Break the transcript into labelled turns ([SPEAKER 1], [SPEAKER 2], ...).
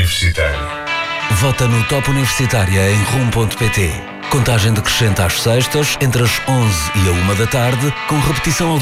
[SPEAKER 1] Universitário.
[SPEAKER 2] Vota no Top Universitária em rum.pt. Contagem decrescente às sextas, entre as 11 e a 1 da tarde, com repetição ao